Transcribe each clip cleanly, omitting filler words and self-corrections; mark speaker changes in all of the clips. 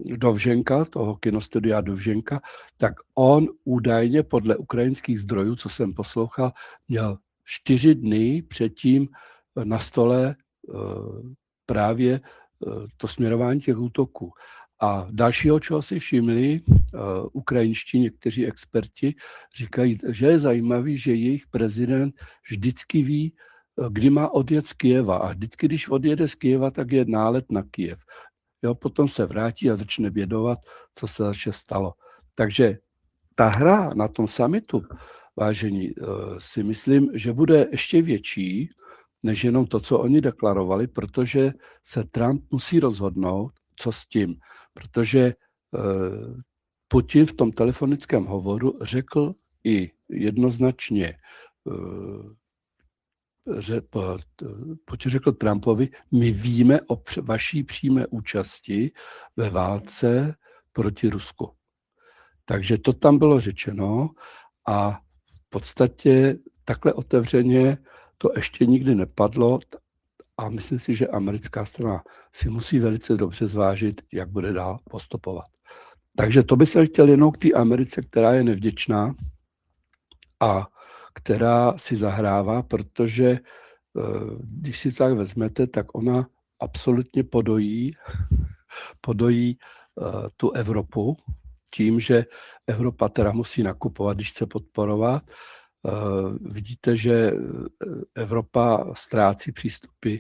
Speaker 1: Dovženka, toho kinostudia Dovženka, tak on údajně podle ukrajinských zdrojů, co jsem poslouchal, měl 4 dny předtím na stole právě to směrování těch útoků. A dalšího, čeho si všimli ukrajinští někteří experti, říkají, že je zajímavý, že jejich prezident vždycky ví, kdy má odjet z Kyjeva. A vždycky, když odjede z Kyjeva, tak je nálet na Kyjev. Jo, potom se vrátí a začne vědovat, co se ještě stalo. Takže ta hra na tom summitu, vážení, si myslím, že bude ještě větší, než jenom to, co oni deklarovali, protože se Trump musí rozhodnout, co s tím. Protože Putin v tom telefonickém hovoru řekl i jednoznačně, Putin řekl Trumpovi, my víme o vaší přímé účasti ve válce proti Rusku. Takže to tam bylo řečeno a v podstatě takhle otevřeně to ještě nikdy nepadlo a myslím si, že americká strana si musí velice dobře zvážit, jak bude dál postupovat. Takže to by se chtěl jenom k té Americe, která je nevděčná a která si zahrává, protože když si tak vezmete, tak ona absolutně podojí tu Evropu tím, že Evropa teda musí nakupovat, když chce podporovat. Vidíte, že Evropa ztrácí přístupy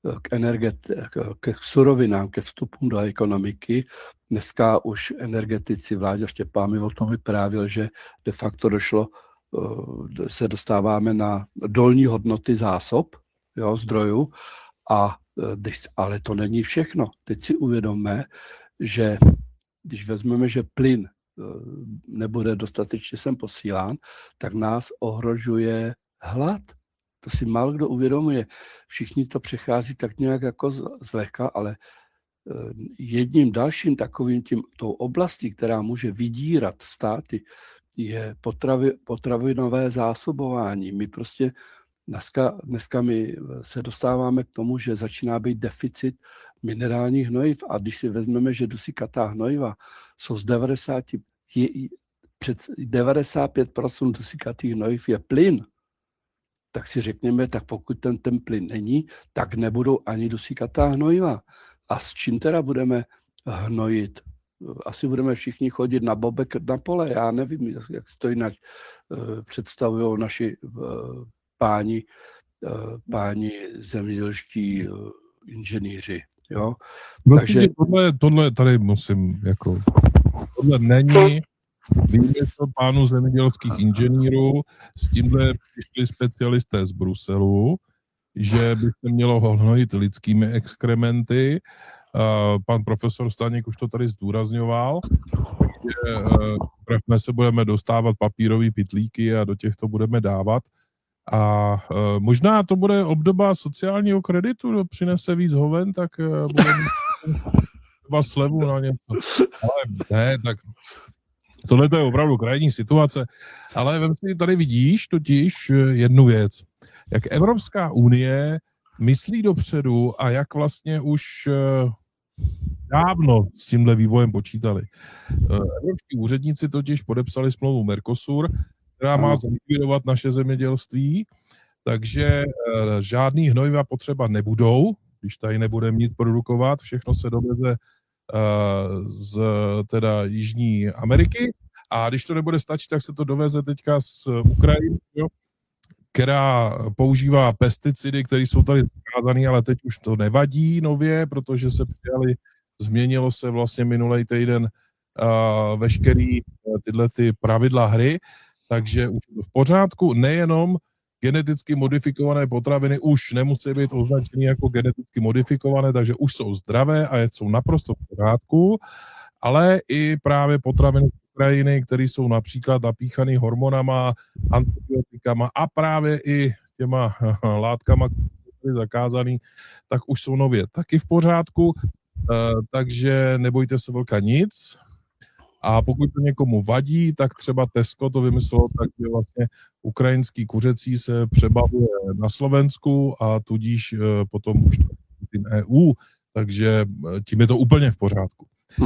Speaker 1: k surovinám, ke vstupům do ekonomiky. Dneska už energetici Vláďa Štěpán mi o tom vyprávěl, že de facto se dostáváme na dolní hodnoty zásob, jo, zdrojů, ale to není všechno. Teď si uvědomme, že když vezmeme, že plyn nebude dostatečně sem posílán, tak nás ohrožuje hlad. To si málo kdo uvědomuje. Všichni to přechází tak nějak jako zlehka, ale jedním dalším takovým tou oblastí, která může vydírat státy, je potravinové zásobování. My prostě dneska my se dostáváme k tomu, že začíná být deficit minerálních hnojiv a když si vezmeme, že dusíkatá hnojiva jsou z 95% dusíkatých hnojiv je plyn, tak si řekněme, tak pokud ten plyn není, tak nebudou ani dusíkatá hnojiva. A s čím teda budeme hnojit? Asi budeme všichni chodit na bobek na pole, já nevím, jak si to jinak představují naši páni zemědělští inženýři. Jo?
Speaker 2: No, takže tohle tady musím, jako, tohle není výmysl pánů zemědělských inženýrů, s tímhle přišli specialisté z Bruselu, že by se mělo hnojit lidskými exkrementy. Pan profesor Staněk už to tady zdůrazňoval, že my se budeme dostávat papírové pytlíky a do těch to budeme dávat. A možná to bude obdoba sociálního kreditu, kdo přinese víc hoven, tak bude třeba slevu na něco. Ale ne, tak tohle je opravdu krajní situace. Ale vem si, tady vidíš totiž jednu věc. Jak Evropská unie myslí dopředu a jak vlastně už dávno s tímhle vývojem počítali. Evropští úředníci totiž podepsali smlouvu Mercosur, která má zlikvidovat naše zemědělství, takže žádný hnojiva potřeba nebudou, když tady nebudeme nic produkovat, všechno se doveze z teda Jižní Ameriky a když to nebude stačit, tak se to doveze teďka z Ukrajiny, jo, která používá pesticidy, které jsou tady zakázané, ale teď už to nevadí nově, protože se změnilo se vlastně minulý týden veškerý tyhle ty pravidla hry, takže už je to v pořádku, nejenom geneticky modifikované potraviny už nemusí být označeny jako geneticky modifikované, takže už jsou zdravé a jsou naprosto v pořádku, ale i právě potraviny z Ukrajiny, které jsou například napíchané hormonama, antibiotikama a právě i těma látkama, které jsou zakázané, tak už jsou nově taky v pořádku, takže nebojte se vlka nic. A pokud to někomu vadí, tak třeba Tesco to vymyslelo tak, že vlastně ukrajinský kuřecí se přebavuje na Slovensku a tudíž potom už to tím EU, takže tím je to úplně v pořádku.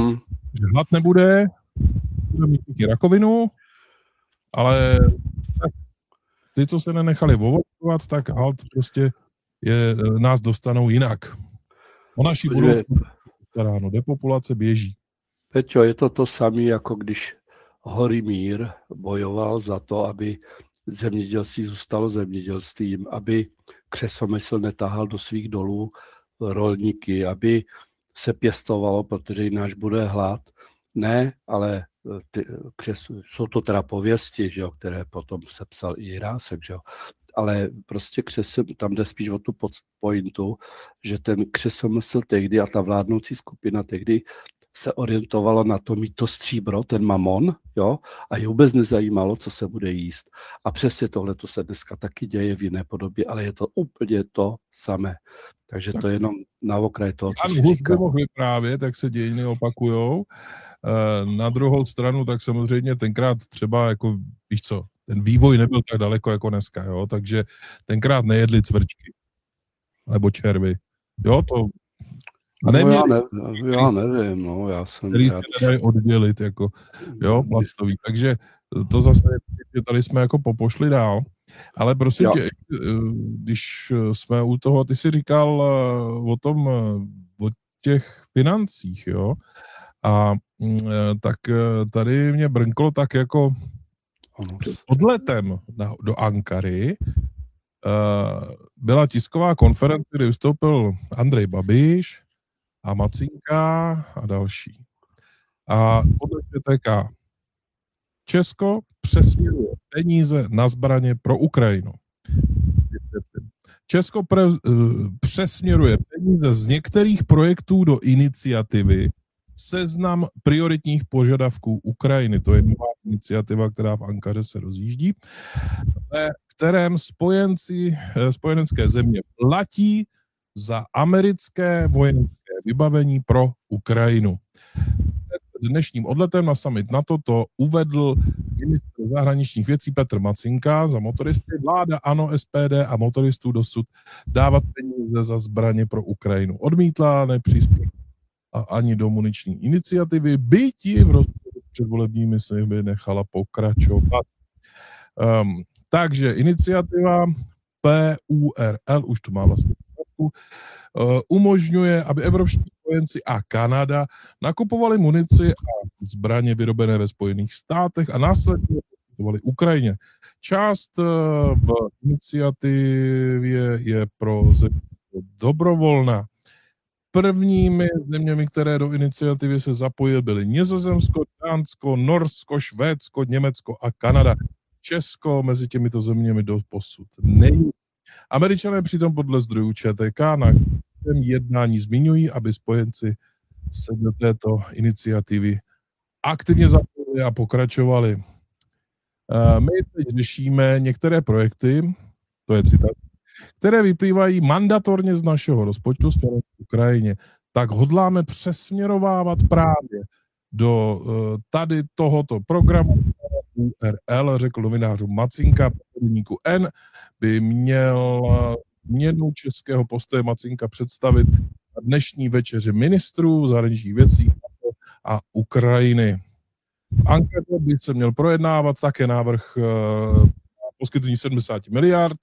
Speaker 2: že hlad nebude, bude mít všichni rakovinu, ale ty, co se nenechali ovočovat, tak halt prostě nás dostanou jinak. O naší budoucnost staráno, depopulace běží.
Speaker 1: Peťo, je to samé, jako když Hory Mír bojoval za to, aby zemědělství zůstalo zemědělstvím, aby křesomysl netahal do svých dolů rolníky, aby se pěstovalo, protože jináč bude hlad. Ne, ale jsou to teda pověsti, že jo, které potom sepsal i Jirásek, že jo. Ale prostě tam jde spíš o tu pointu, že ten křesomysl tehdy a ta vládnoucí skupina tehdy se orientovalo na to mít to stříbro, ten mamon, jo, a ji vůbec nezajímalo, co se bude jíst. A přesně tohle to se dneska taky děje v jiné podobě, ale je to úplně to samé. Takže to je jenom na okraj toho, co si říkal.
Speaker 2: mohl vyprávět, tak se dějiny opakujou. Na druhou stranu, tak samozřejmě tenkrát třeba, jako, víš co, ten vývoj nebyl tak daleko jako dneska, jo, takže tenkrát nejedli cvrčky, nebo červy, jo, to...
Speaker 1: A neměli, já nevím, no, já jsem...
Speaker 2: Který se nedají oddělit, jako, jo, plastový, takže to zase, tady jsme jako popošli dál, ale prosím tě, když jsme u toho, ty jsi říkal o těch financích, jo, a tak tady mě brnklo tak jako před odletem do Ankary byla tisková konference, kde vystoupil Andrej Babiš a Macinka a další. A podle ČTK Česko přesměruje peníze na zbraně pro Ukrajinu. Česko přesměruje peníze z některých projektů do iniciativy Seznam prioritních požadavků Ukrajiny. To je nová iniciativa, která v Ankaře se rozjíždí, ve kterém spojenecké země platí za americké vojenské vybavení pro Ukrajinu. Dnešním odletem na summit NATO to uvedl ministr zahraničních věcí Petr Macinka za motoristy. Vláda ANO, SPD a motoristů dosud dávat peníze za zbraně pro Ukrajinu odmítla, nepřispěla ani do muniční iniciativy, byť ji v rozporu předvolebními sliby nechala pokračovat. Takže iniciativa PURL, už to má vlastně umožňuje, aby evropští spojenci a Kanada nakupovali munici a zbraně vyrobené ve Spojených státech a následně poskytovali Ukrajině. Část v iniciativě je pro země dobrovolná. Prvními zeměmi, které do iniciativy se zapojily, byly Nizozemsko, Dánsko, Norsko, Švédsko, Německo a Kanada. Česko mezi těmito zeměmi doposud není. Američané přitom podle zdrojů ČTK na jednání zmiňují, aby spojenci se do této iniciativy aktivně zapojili a pokračovali. My teď řešíme některé projekty, to je citát, které vyplývají mandatorně z našeho rozpočtu směrem k Ukrajině. Tak hodláme přesměrovávat právě do tady tohoto programu URL, řekl novinářům Macinka, podníku N, by měl změnu českého postoje Macinka představit na dnešní večeři ministrů zahraničních věcí a Ukrajiny. V Ankaře by se měl projednávat také návrh poskytnutí 70 miliard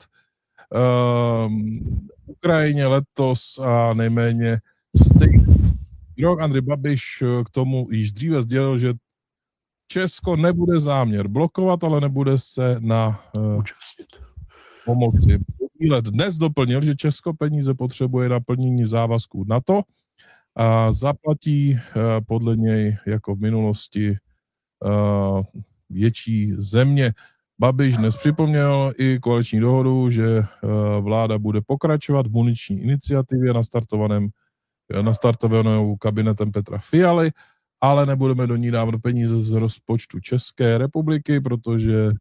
Speaker 2: Ukrajině letos a nejméně stejný rok. Andrej Babiš k tomu již dříve sdělil, že Česko nebude záměr blokovat, ale nebude se na pomoci podílet. Dnes doplnil, že Česko peníze potřebuje na plnění závazků NATO a zaplatí podle něj jako v minulosti větší země. Babiš dnes připomněl i koaliční dohodu, že vláda bude pokračovat v muniční iniciativě nastartovanou kabinetem Petra Fialy, ale nebudeme do ní dávat peníze z rozpočtu České republiky, protože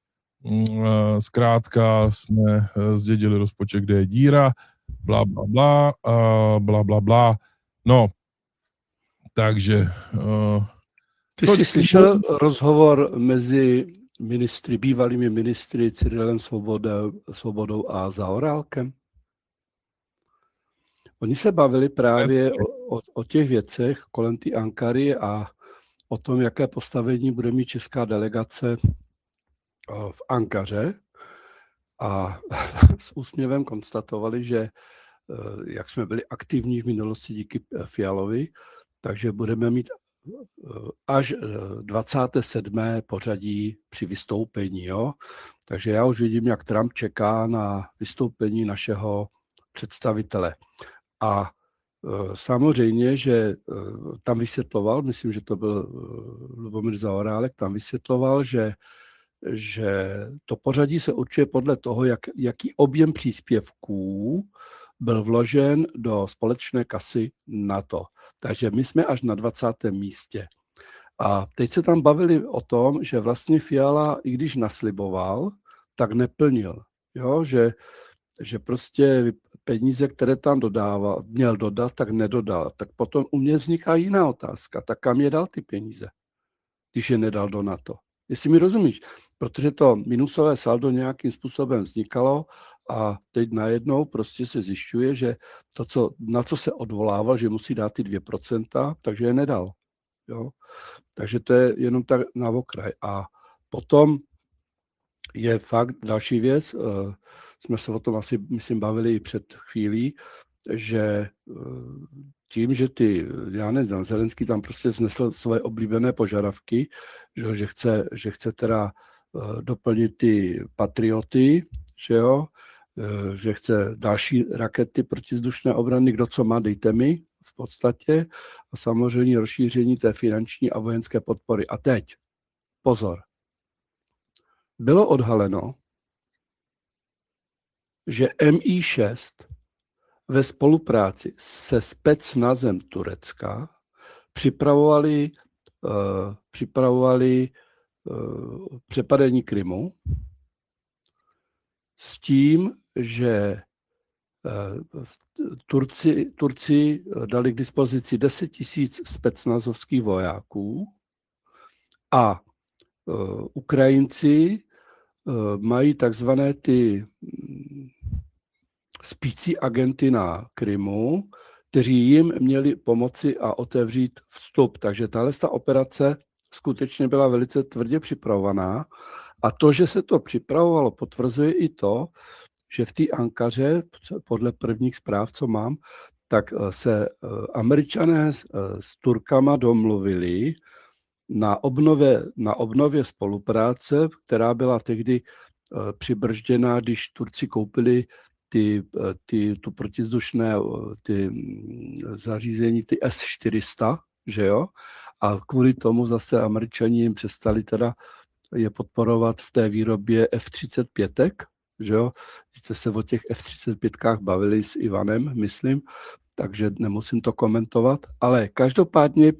Speaker 2: zkrátka jsme zdědili rozpočet, kde je díra, bla, bla, bla, bla, bla, bla. No, takže...
Speaker 1: Ty jsi slyšel rozhovor mezi bývalými ministry Cyrilem Svobodou a Zaorálkem? Oni se bavili právě o těch věcech kolem té Ankary a o tom, jaké postavení bude mít česká delegace v Ankaře a s úsměvem konstatovali, že jak jsme byli aktivní v minulosti díky Fialovi, takže budeme mít až 27. pořadí při vystoupení. Jo? Takže já už vidím, jak Trump čeká na vystoupení našeho představitele. A samozřejmě, že tam vysvětloval, myslím, že to byl Lubomír Zaorálek, tam vysvětloval, že to pořadí se určuje podle toho, jaký objem příspěvků byl vložen do společné kasy NATO. Takže my jsme až na 20. místě. A teď se tam bavili o tom, že vlastně Fiala, i když nasliboval, tak neplnil. Jo? Že prostě peníze, které tam měl dodat, tak nedodal. Tak potom u mě vzniká jiná otázka. Tak kam je dal ty peníze, když je nedal do NATO? Jestli mi rozumíš? Protože to minusové saldo nějakým způsobem vznikalo a teď najednou prostě se zjišťuje, že to, na co se odvolával, že musí dát ty 2%, takže je nedal. Jo? Takže to je jenom tak na okraj. A potom je fakt další věc, jsme se o tom asi, myslím, bavili i před chvílí, že tím, že Zelenský tam prostě vznesl svoje oblíbené požadavky, že chce teda doplnit ty patrioty, že chce další rakety protizdušné obrany, kdo co má, dejte mi v podstatě, a samozřejmě rozšíření té finanční a vojenské podpory. A teď, pozor, bylo odhaleno, že MI6 ve spolupráci se specnazem Turecka připravovali přepadení Krymu s tím, že Turci dali k dispozici 10 000 specnazovských vojáků a Ukrajinci mají takzvané ty spící agenty na Krymu, kteří jim měli pomoci a otevřít vstup. Takže tahle operace skutečně byla velice tvrdě připravovaná. A to, že se to připravovalo, potvrzuje i to, že v té Ankaře, podle prvních zpráv, co mám, tak se Američané s Turkama domluvili na obnově spolupráce, která byla tehdy přibržděná, když Turci koupili tu protizdušné ty zařízení, ty S-400, že jo? A kvůli tomu zase Američani jim přestali teda je podporovat v té výrobě F-35, že jo? Jste se o těch F-35kách bavili s Ivanem, myslím, takže nemusím to komentovat, ale každopádně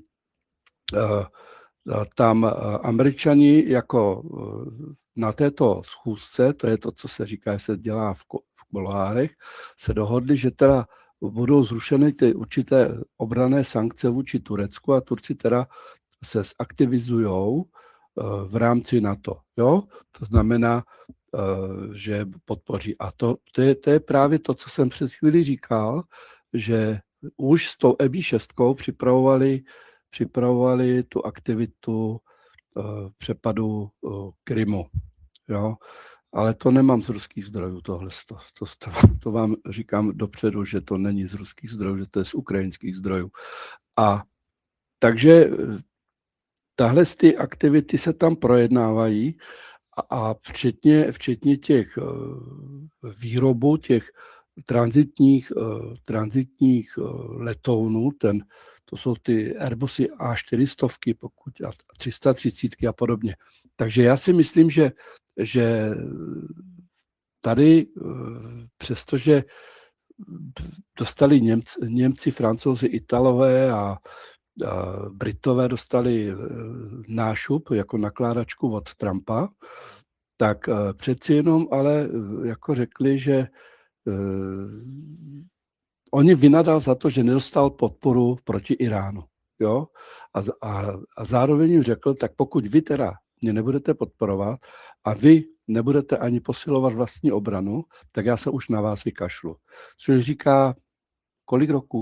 Speaker 1: tam Američani jako na této schůzce, to je to, co se říká, že se dělá v kuloárech, se dohodli, že teda budou zrušeny ty určité obranné sankce vůči Turecku a Turci teda se zaktivizujou v rámci NATO. Jo? To znamená, že podpoří. A to je právě to, co jsem před chvíli říkal, že už s tou MI6 připravovali tu aktivitu přepadu Krymu. Jo? Ale to nemám z ruských zdrojů, to vám říkám dopředu, že to není z ruských zdrojů, že to je z ukrajinských zdrojů. A takže tahle ty aktivity se tam projednávají a včetně těch výrobu těch tranzitních letounů, to jsou ty Airbusy A400, a 330 a podobně. Takže já si myslím, že tady, přestože dostali Němci, Francouzi, Italové a Britové dostali nášup jako nakládačku od Trumpa, tak přeci jenom ale jako řekli, že oni vynadal za to, že nedostal podporu proti Iránu. Jo? A zároveň jim řekl, tak pokud vy teda mě nebudete podporovat a vy nebudete ani posilovat vlastní obranu, tak já se už na vás vykašlu. Což říká, kolik roků?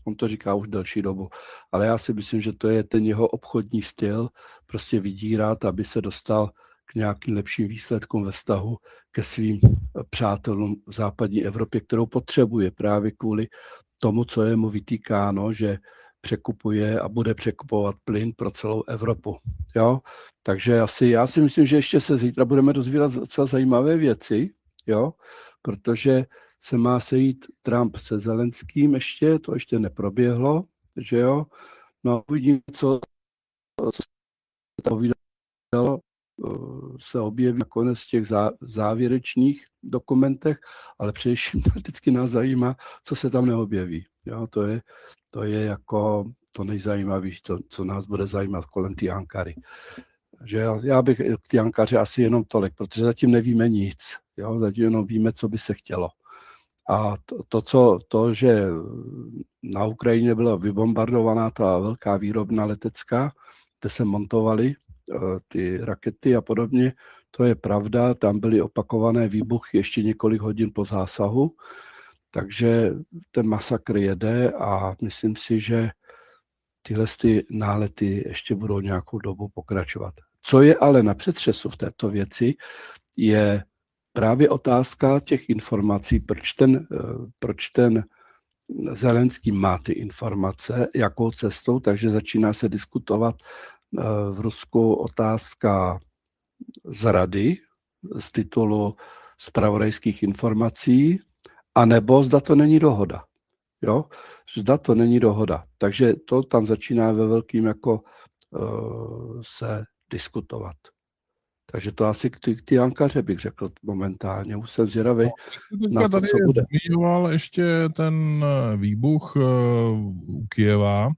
Speaker 1: On to říká už delší dobu. Ale já si myslím, že to je ten jeho obchodní styl, prostě vydírat, aby se dostal k nějakým lepším výsledkům ve vztahu ke svým přátelům v západní Evropě, kterou potřebuje právě kvůli tomu, co je mu vytýkáno, že překupuje a bude překupovat plyn pro celou Evropu. Jo? Takže já si myslím, že ještě se zítra budeme dozvídat docela zajímavé věci, jo? Protože se má sejít Trump se Zelenským ještě, to ještě neproběhlo, že jo? No uvidíme, co se tam vydalo, se objeví nakonec v těch závěrečných dokumentech, ale především vždycky nás zajímá, co se tam neobjeví. Jo? To je jako to nejzajímavější, co nás bude zajímat kolem té Ankary. Že já bych k té Ankaře asi jenom tolik, protože zatím nevíme nic. Jo? Zatím jenom víme, co by se chtělo. A to, že na Ukrajině byla vybombardovaná ta velká výrobna letecká, kde se montovaly ty rakety a podobně, to je pravda, tam byly opakované výbuchy ještě několik hodin po zásahu, takže ten masakr jede a myslím si, že tyhle nálety ještě budou nějakou dobu pokračovat. Co je ale na přetřesu v této věci, je právě otázka těch informací, proč ten Zelenský má ty informace, jakou cestou, takže začíná se diskutovat v Rusku otázka zrady z titulu zpravodajských informací, anebo zda to není dohoda. Jo? Zda to není dohoda. Takže to tam začíná ve velkým jako se diskutovat. Takže to asi k ty Ankaře bych řekl momentálně. Už jsem zvědavý na to, co bude.
Speaker 2: Zmiňoval ještě ten výbuch u Kyjeva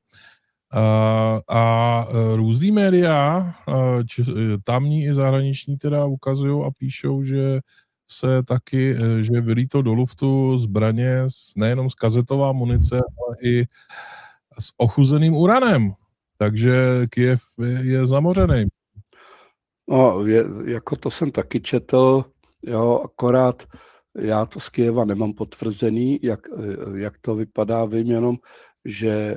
Speaker 2: a různý média, tamní i zahraniční teda ukazují a píšou, že se taky, že vylítlo do luftu zbraně nejenom z kazetová munice, ale i s ochuzeným uranem. Takže Kyjev je zamořený.
Speaker 1: No, jako to jsem taky četl, jo, akorát já to z Kyjeva nemám potvrzený, jak to vypadá, vím jenom, že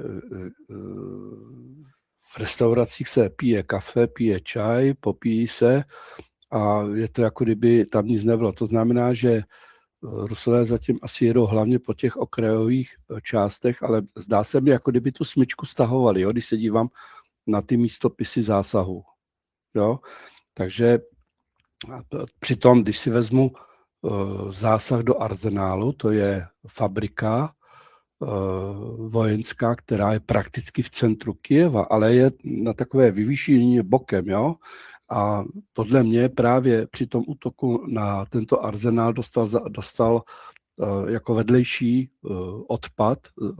Speaker 1: v restauracích se pije kafe, pije čaj, popíjí se a je to jako kdyby tam nic nebylo. To znamená, že Rusové zatím asi jedou hlavně po těch okrajových částech, ale zdá se mi, jako kdyby tu smyčku stahovali, jo, když se dívám na ty místopisy zásahu. Jo. Takže přitom, když si vezmu zásah do arzenálu, to je fabrika vojenská, která je prakticky v centru Kyjeva, ale je na takové vyvýšení bokem, jo. A podle mě právě při tom útoku na tento arzenál dostal jako vedlejší odpad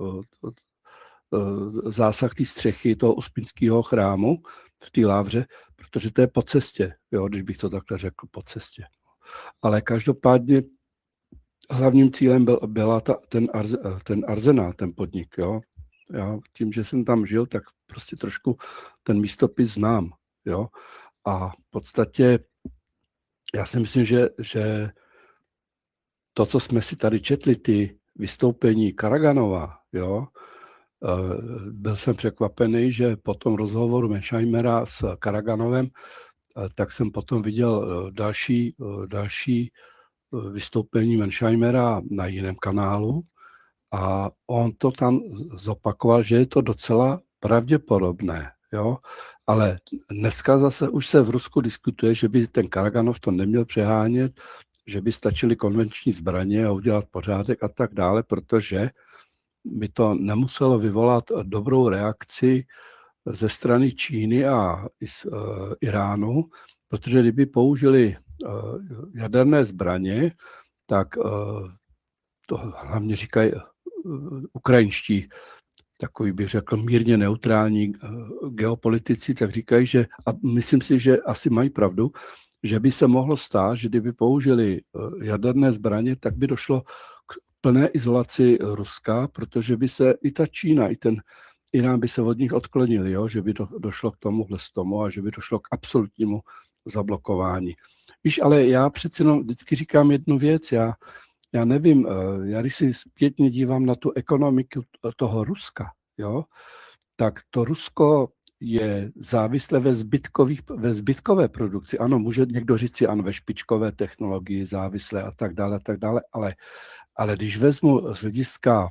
Speaker 1: zásah té střechy toho uspínského chrámu v té lávře, protože to je po cestě, jo, když bych to takhle řekl, po cestě. Ale každopádně hlavním cílem byl ten arzenál, ten podnik. Jo. Já tím, že jsem tam žil, tak prostě trošku ten místopis znám. Jo. A v podstatě já si myslím, že to, co jsme si tady četli, ty vystoupení Karaganova, jo, byl jsem překvapený, že po tom rozhovoru Mearscheimera s Karaganovem, tak jsem potom viděl další vystoupení Mearscheimera na jiném kanálu a on to tam zopakoval, že je to docela pravděpodobné. Jo? Ale dneska zase už se v Rusku diskutuje, že by ten Karaganov to neměl přehánět, že by stačily konvenční zbraně a udělat pořádek a tak dále, protože by to nemuselo vyvolat dobrou reakci ze strany Číny a Iránu, protože kdyby použili jaderné zbraně, tak to hlavně říkají ukrajinští, takový bych řekl mírně neutrální geopolitici, tak říkají, že, a myslím si, že asi mají pravdu, že by se mohlo stát, že kdyby použili jaderné zbraně, tak by došlo k plné izolaci Ruska, protože by se i ta Čína, i ten Irán by se od nich odklonili, jo? Že by došlo k tomu a že by došlo k absolutnímu zablokování. Víš, ale já přeci vždycky říkám jednu věc, já nevím, já když si zpětně dívám na tu ekonomiku toho Ruska, jo, tak to Rusko je závislé ve zbytkové produkci. Ano, může někdo říct si, ano, ve špičkové technologii závislé a tak dále, ale když vezmu z hlediska,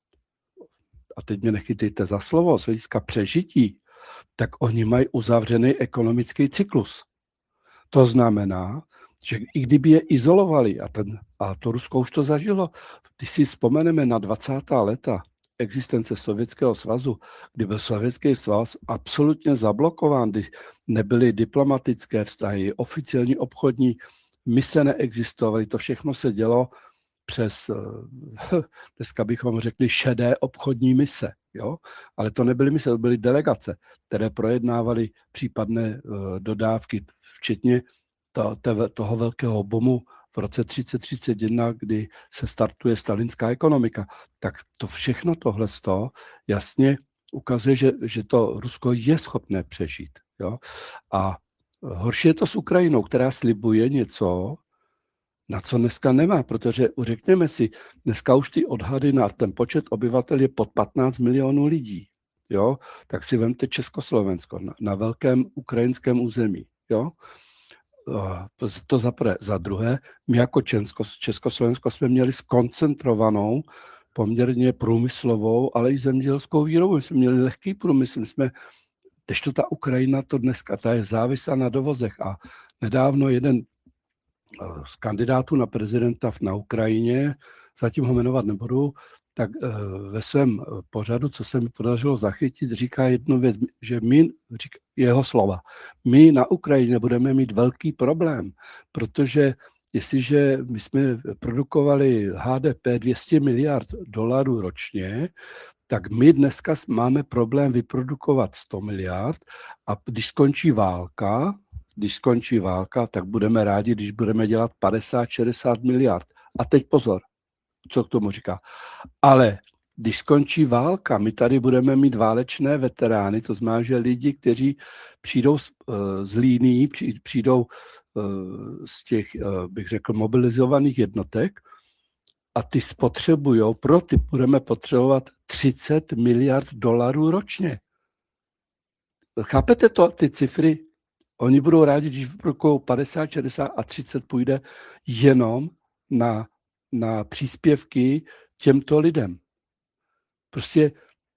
Speaker 1: a teď mě nechytejte za slovo, z hlediska přežití, tak oni mají uzavřený ekonomický cyklus. To znamená, že i kdyby je izolovali, a to Rusko už to zažilo, když si vzpomeneme na 20. léta existence Sovětského svazu, kdy byl Sovětský svaz absolutně zablokován, kdy nebyly diplomatické vztahy, oficiální obchodní mise neexistovaly, to všechno se dělo přes, dneska bychom řekli, šedé obchodní mise. Jo? Ale to nebyly mise, to byly delegace, které projednávaly případné dodávky, včetně toho velkého bomu v roce 3031, kdy se startuje stalinská ekonomika. Tak to všechno tohle jasně ukazuje, že to Rusko je schopné přežít. Jo? A horší je to s Ukrajinou, která slibuje něco, na co dneska nemá, protože řekněme si, dneska už ty odhady na ten počet obyvatel je pod 15 milionů lidí. Jo? Tak si vemte Československo na velkém ukrajinském území. Jo? To za prvé. Za druhé, my jako Československo jsme měli skoncentrovanou poměrně průmyslovou, ale i zemědělskou výrobu. My jsme měli lehký průmysl. Kdežto ta Ukrajina to dneska, ta je závislá na dovozech. A nedávno jeden z kandidátů na prezidenta na Ukrajině, zatím ho jmenovat nebudu, tak ve svém pořadu, co se mi podařilo zachytit, říká jednu věc, že jeho slova, my na Ukrajině budeme mít velký problém, protože jestliže my jsme produkovali HDP 200 miliard dolarů ročně, tak my dneska máme problém vyprodukovat 100 miliard a když skončí válka, tak budeme rádi, když budeme dělat 50-60 miliard. A teď pozor, co k tomu říká. Ale když skončí válka, my tady budeme mít válečné veterány, to znamená, že lidi, kteří přijdou z línií, přijdou z těch, bych řekl, mobilizovaných jednotek a ty pro ty budeme potřebovat 30 miliard dolarů ročně. Chápete ty cifry? Oni budou rádi, když vyprodukují 50, 60 a 30 půjde jenom na příspěvky těmto lidem. Prostě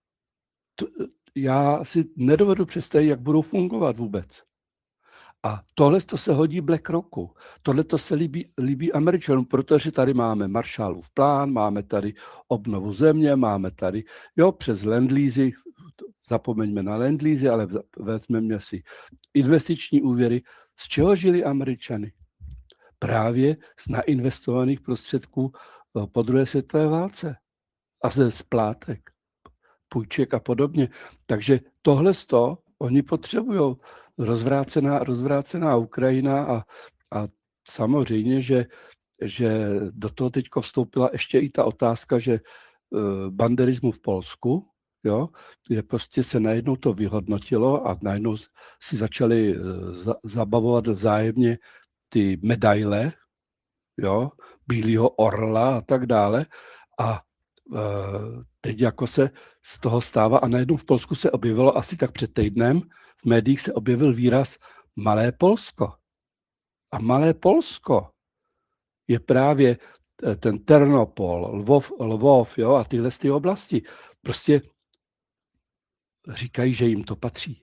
Speaker 1: já si nedovedu představit, jak budou fungovat vůbec. A tohle to se hodí BlackRocku. Tohle to se líbí Američanům, protože tady máme Marshallův plán, máme tady obnovu země, máme tady, přes land-leasy, zapomeňme na land-leasy, ale vezmeme si investiční úvěry. Z čeho žili Američany? Právě z nainvestovaných prostředků po druhé světové válce a ze splátek, půjček a podobně. Takže tohle oni potřebují. Rozvrácená Ukrajina a samozřejmě, že do toho teď vstoupila ještě i ta otázka, že banderismu v Polsku, kde prostě se najednou to vyhodnotilo a najednou si začali zabavovat vzájemně ty medaile, Bílýho orla a tak dále. A teď jako se z toho stává a najednou v Polsku se objevilo asi tak před týdnem, v médiích se objevil výraz Malé Polsko. A Malé Polsko je právě ten Ternopol, Lvov a tyhle ty oblasti. Prostě říkají, že jim to patří.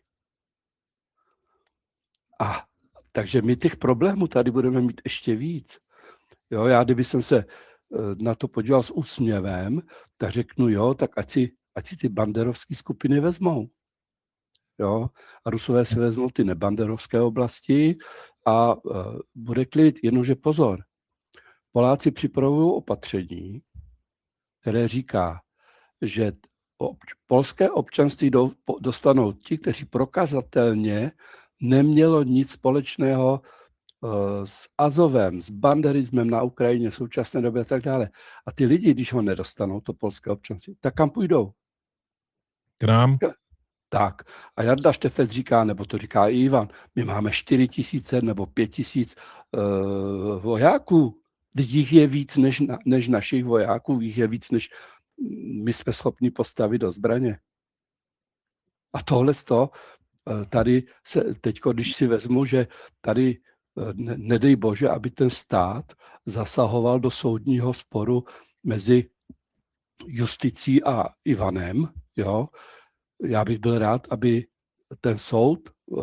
Speaker 1: A takže my těch problémů tady budeme mít ještě víc. Já kdyby jsem se na to podíval s úsměvem, tak řeknu, tak ať si ty banderovské skupiny vezmou. A Rusové si vezmou ty nebanderovské oblasti a bude klid, jenomže pozor. Poláci připravují opatření, které říká, že polské občanství dostanou ti, kteří prokazatelně nemělo nic společného s Azovem, s banderismem na Ukrajině v současné době a tak dále. A ty lidi, když ho nedostanou, to polské občanství, tak kam půjdou?
Speaker 2: K nám.
Speaker 1: Tak. A Jarda Štefec říká, nebo to říká i Ivan, my máme 4 000 nebo 5 000 vojáků. Jich je víc než našich vojáků, jich je víc, než my jsme schopni postavit do zbraně. A tohle tady se teďko, když si vezmu, že tady nedej bože, aby ten stát zasahoval do soudního sporu mezi justicí a Ivanem, jo, já bych byl rád, aby ten soud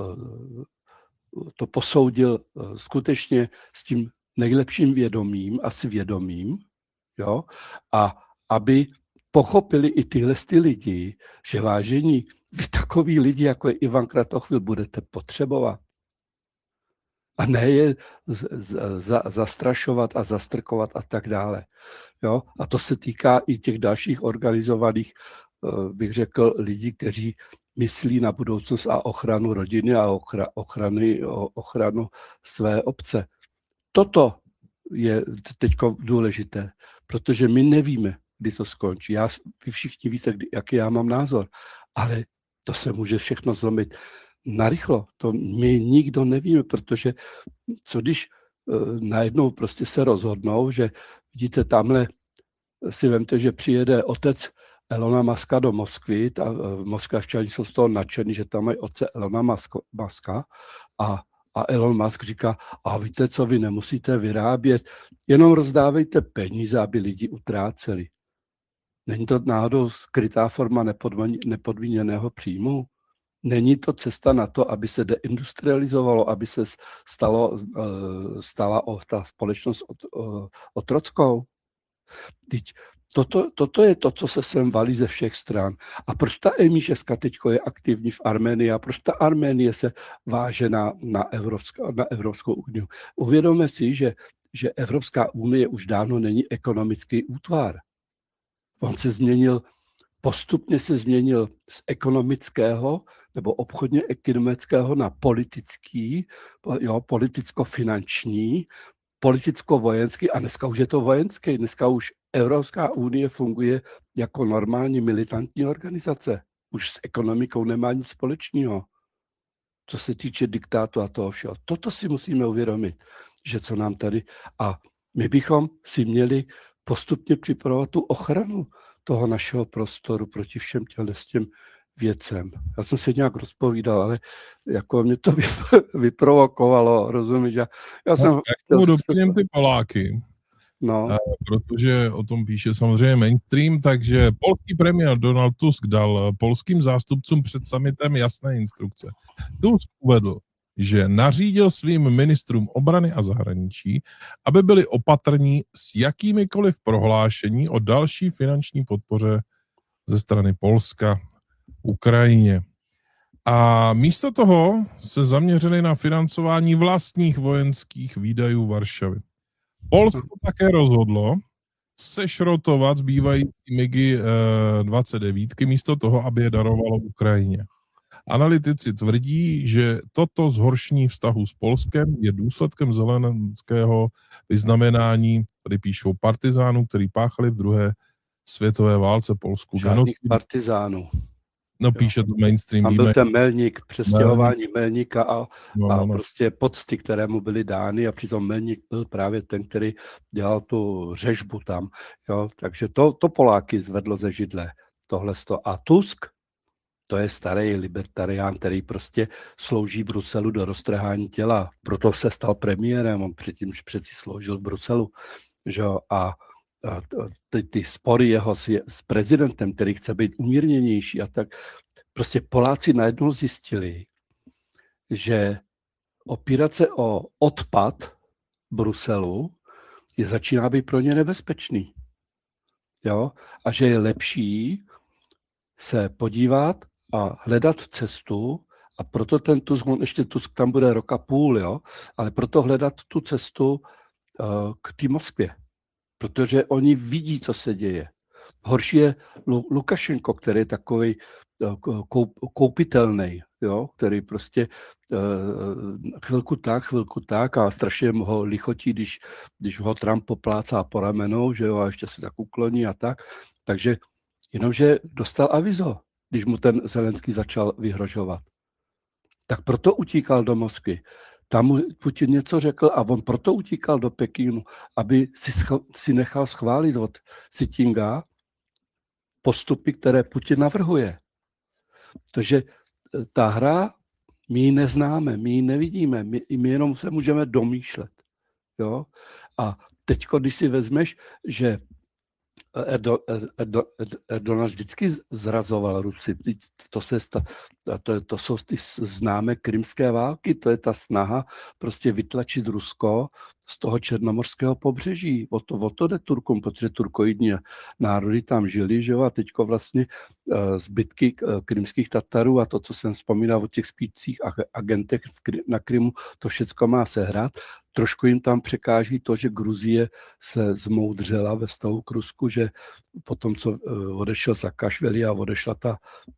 Speaker 1: to posoudil skutečně s tím nejlepším vědomím a svědomím, jo, a aby pochopili i tyhle lidi, že vážení, vy takový lidi, jako je Ivan Kratochvil, budete potřebovat. A ne je zastrašovat a zastrkovat a tak dále. Jo? A to se týká i těch dalších organizovaných, bych řekl, lidí, kteří myslí na budoucnost a ochranu rodiny a ochranu své obce. Toto je teď důležité, protože my nevíme, kdy to skončí. Vy všichni víte, jaký já mám názor, ale to se může všechno zlomit narychlo. To my nikdo nevíme, protože co když najednou prostě se rozhodnou, že vidíte, tamhle si vemte, že přijede otec Elona Muska do Moskvy, Moskvavčani jsou z toho nadšení, že tam mají otce Elona Muska a Elon Musk říká, a víte co, vy nemusíte vyrábět, jenom rozdávejte peníze, aby lidi utráceli. Není to náhodou skrytá forma nepodmíněného příjmu? Není to cesta na to, aby se deindustrializovalo, aby se stala ta společnost otrockou? Toto je to, co se sem valí ze všech stran. A proč ta M6 teďko je aktivní v Arménii a proč ta Arménie se váže na Evropskou unii? Uvědomme si, že Evropská unie už dávno není ekonomický útvar. On se postupně se změnil z ekonomického nebo obchodně ekonomického na politický, politicko-finanční, politicko-vojenský a dneska už je to vojenský. Dneska už Evropská unie funguje jako normální militantní organizace. Už s ekonomikou nemá nic společného, co se týče diktátu a toho všeho. Toto si musíme uvědomit, že co nám tady... A my bychom si měli postupně připravovat tu ochranu toho našeho prostoru proti všem těm věcem. Já jsem se nějak rozpovídal, ale jako mě to vyprovokovalo, rozumíš? Já jsem
Speaker 2: doplním ty Poláky,
Speaker 1: no.
Speaker 2: Protože o tom píše samozřejmě mainstream, takže polský premiér Donald Tusk dal polským zástupcům před summitem jasné instrukce. Tusk uvedl, že nařídil svým ministrům obrany a zahraničí, aby byli opatrní s jakýmikoliv prohlášení o další finanční podpoře ze strany Polska Ukrajině. A místo toho se zaměřili na financování vlastních vojenských výdajů Varšavy. Polsko také rozhodlo sešrotovat zbývající MiGy 29 místo toho, aby je darovalo Ukrajině. Analytici tvrdí, že toto zhoršení vztahu s Polskem je důsledkem zelenského vyznamenání, tady píšou partizánů, který páchali v druhé světové válce Polsku.
Speaker 1: Žádných partizánů.
Speaker 2: No píše to mainstream.
Speaker 1: Tam byl ten Melník, přestěhování Melníka a prostě pocty, které mu byly dány a přitom Melník byl právě ten, který dělal tu řežbu tam. Jo? Takže to Poláky zvedlo ze židle. Tohleto. A Tusk, to je starý libertarián, který prostě slouží Bruselu do roztrhání těla. Proto se stal premiérem, on předtím přeci sloužil v Bruselu. Že? A ty spory jeho s prezidentem, který chce být umírněnější a tak. Prostě Poláci najednou zjistili, že opírat se o odpad Bruselu začíná být pro ně nebezpečný. Jo? A že je lepší se podívat a hledat cestu, a proto ten Tusk, ještě Tusk tam bude rok a půl, jo? Ale proto hledat tu cestu k té Moskvě. Protože oni vidí, co se děje. Horší je Lukašenko, který je takový koupitelný, jo? Který prostě chvilku tak a strašně ho lichotí, když ho Trump poplácá po ramenou, že jo, a ještě se tak ukloní a tak. Takže jenomže dostal avizo, když mu ten Zelenský začal vyhrožovat. Tak proto utíkal do Moskvy. tam mu Putin něco řekl a on proto utíkal do Pekínu, aby si nechal schválit od Xi Jinpinga postupy, které Putin navrhuje. Takže ta hra, my ji neznáme, my ji nevidíme, my jenom se můžeme domýšlet. Jo? A teď, když si vezmeš, že Erdogan vždycky zrazoval Rusy. To jsou ty známé krymské války, to je ta snaha prostě vytlačit Rusko z toho černomorského pobřeží. O to jde Turkům, protože turkoidní národy tam žili, že jo, a teďko vlastně zbytky krymských Tatarů a to, co jsem vzpomínal o těch spících agentech na Krymu, to všecko má sehrát. Trošku jim tam překáží to, že Gruzie se zmoudřela ve vztahu k Rusku, že potom, co odešel Saakašvili a odešla ta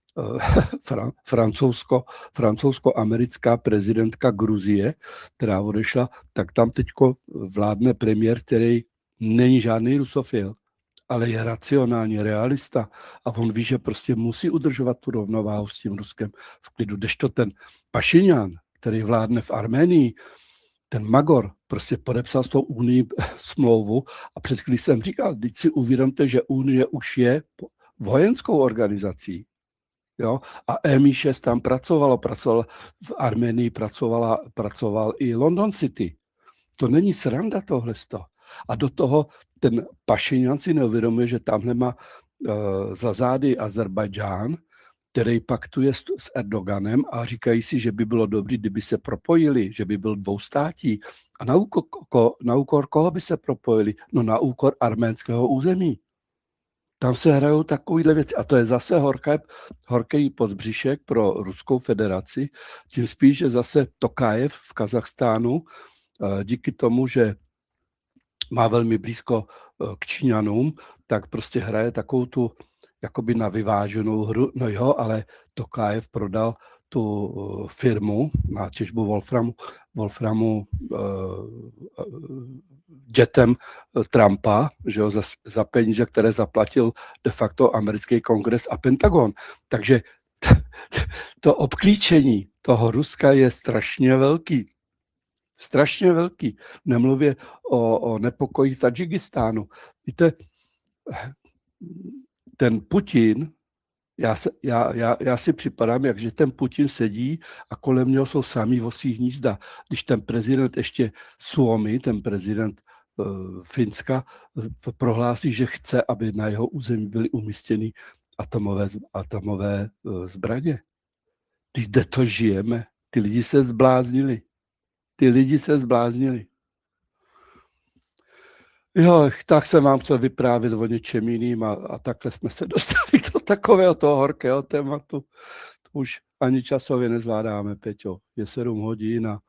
Speaker 1: francouzsko-americká prezidentka Gruzie, která odešla, tak tam teďko vládne premiér, který není žádný rusofil, ale je racionální, realista a on ví, že prostě musí udržovat tu rovnováhu s tím Ruskem v klidu. Kdežto ten Pašinjan, který vládne v Arménii, ten Magor prostě podepsal s tou Unii smlouvu a před chvílí jsem říkal, teď si uvědomte, že Unie už je vojenskou organizací. Jo? A MI6 tam pracoval v Arménii, pracoval i London City. To není sranda tohleto. A do toho ten Pašinjan si neuvědomuje, že tamhle má za zády Azerbajdžán, který paktuje s Erdoganem a říkají si, že by bylo dobré, kdyby se propojili, že by byl dvoustátí. A na úkor koho by se propojili? No na úkor arménského území. Tam se hrajou takovýhle věci. A to je zase horký podbříšek pro Ruskou federaci. Tím spíš, že zase Tokajev v Kazachstánu díky tomu, že má velmi blízko k Číňanům, tak prostě hraje takovou tu jakoby na vyváženou hru. No jo, ale Tokajev prodal tu firmu na těžbu Wolframu dětem Trumpa, že jo, za peníze, které zaplatil de facto americký kongres a Pentagon. Takže to obklíčení toho Ruska je strašně velký. Strašně velký. Nemluvě o nepokoji v Tadžikistánu. Víte, ten Putin, já si připadám, jakže ten Putin sedí a kolem něho jsou samý vosí hnízda. Když ten prezident ještě Suomi, ten prezident Finska, prohlásí, že chce, aby na jeho území byly umístěny atomové zbraně. Kde to žijeme? Ty lidi se zbláznili. Jo, tak jsem vám chtěl vyprávět o něčem jiným a takhle jsme se dostali do takového toho horkého tématu. To už ani časově nezvládáme, Peťo. Je 7 hodin a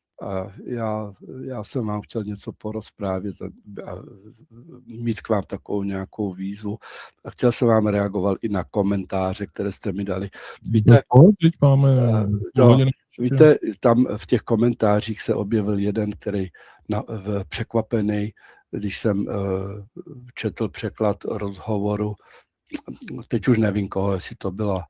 Speaker 1: já jsem vám chtěl něco porozprávět a mít k vám takovou nějakou výzvu. A chtěl jsem vám reagovat i na komentáře, které jste mi dali. Víte, víte, tam v těch komentářích se objevil jeden, který překvapený, když jsem četl překlad rozhovoru, teď už nevím koho, jestli to byla.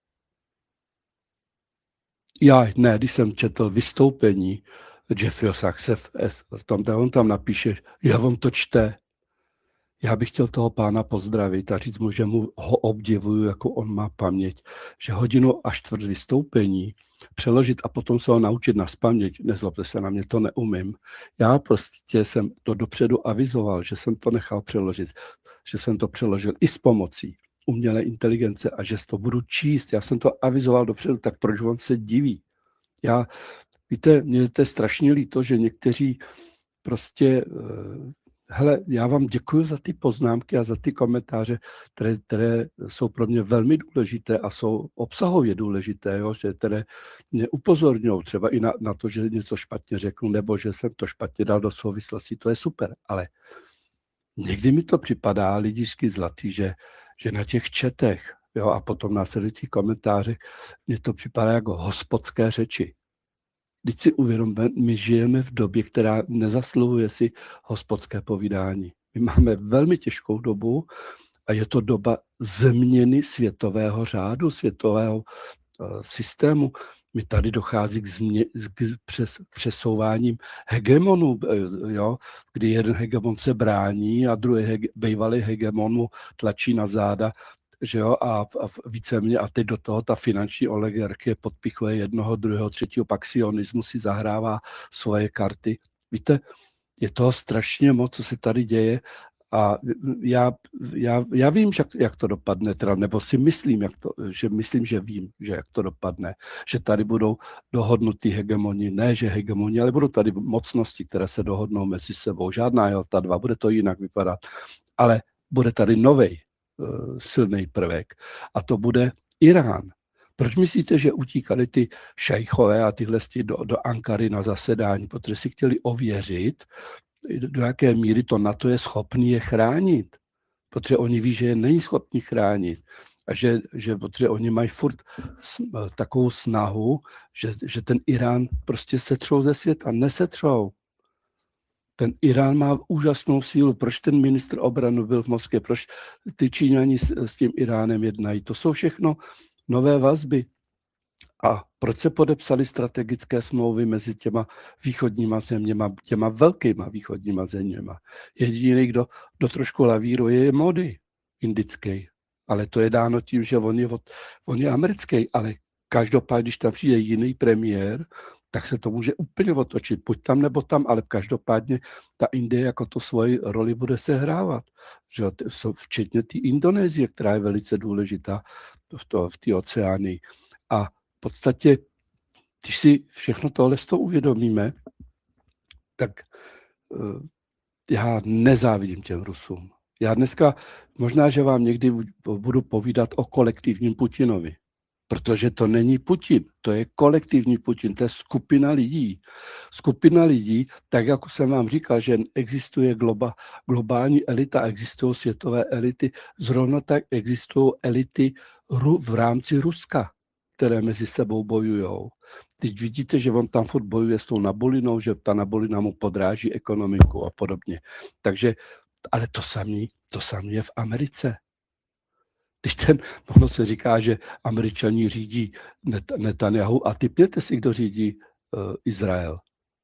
Speaker 1: Když jsem četl vystoupení Jeffreyho Sachse v tom, on tam napíše, že on to čte. Já bych chtěl toho pána pozdravit a říct mu, že mu ho obdivuju, jako on má paměť, že 1 hodinu a čtvrt vystoupení přeložit a potom se ho naučit nazpaměť, nezlobte se na mě, to neumím. Já prostě jsem to dopředu avizoval, že jsem to nechal přeložit, že jsem to přeložil i s pomocí umělé inteligence a že to budu číst. Já jsem to avizoval dopředu, tak proč on se diví? Víte, mně to je strašně líto, že někteří prostě, hele, já vám děkuji za ty poznámky a za ty komentáře, které jsou pro mě velmi důležité a jsou obsahově důležité, jo, že které mě upozorňují třeba i na to, že něco špatně řeknu, nebo že jsem to špatně dal do souvislosti, to je super, ale někdy mi to připadá lidičky zlatý, že na těch četech, jo, a potom následujících komentářích mně to připadá jako hospodské řeči. Vždyť si uvědomíme, my žijeme v době, která nezasluhuje si hospodské povídání. My máme velmi těžkou dobu a je to doba změny světového řádu, světového systému. My tady dochází k přesouváním hegemonů, jo, kdy jeden hegemon se brání a druhý bývalý hegemon mu tlačí na záda, že jo, a víceméně a teď do toho ta finanční oligarchie podpichuje jednoho, druhého, třetího, pak sionismus si zahrává svoje karty. Víte, je toho strašně moc, co se tady děje a já vím, jak to dopadne, teda, nebo si myslím, že vím, že jak to dopadne, že tady budou dohodnutý hegemoni, ne že hegemoni, ale budou tady mocnosti, které se dohodnou mezi sebou. Žádná Jalta 2, bude to jinak vypadat, ale bude tady novej silný prvek a to bude Irán. Proč myslíte, že utíkali ty šejchové a tyhle do Ankary na zasedání, protože si chtěli ověřit, do jaké míry to NATO je schopný je chránit. Protože oni ví, že je není schopný chránit. A že protože oni mají furt takovou snahu, že ten Irán prostě setřou ze světa. Nesetřou. Ten Irán má úžasnou sílu. Proč ten ministr obrany byl v Moskvě? Proč ty Číňani s tím Iránem jednají? To jsou všechno nové vazby. A proč se podepsaly strategické smlouvy mezi těma východníma zeměma, těma velkýma východníma zeměma? Jediný, kdo trošku lavíruje, je Modi indický. Ale to je dáno tím, že on je americký, ale každopádně, když tam přijde jiný premiér, tak se to může úplně otočit. Buď tam nebo tam, ale každopádně ta Indie jako to svoji roli bude sehrávat. Že? Včetně té Indonésie, která je velice důležitá v té oceánii. A v podstatě, když si všechno tohle uvědomíme, tak já nezávidím těm Rusům. Já dneska, možná, že vám někdy budu povídat o kolektivním Putinovi, protože to není Putin, to je kolektivní Putin, to je skupina lidí. Skupina lidí, tak jako jsem vám říkal, že existuje globální elita, existují světové elity, zrovna tak existují elity v rámci Ruska, které mezi sebou bojujou. Teď vidíte, že on tam furt bojuje s tou Nabolinou, že ta Nabolina mu podráží ekonomiku a podobně. Takže, ale to samé je v Americe. Ono se říká, že Američani řídí Netanyahu a tipněte si, kdo řídí Izrael.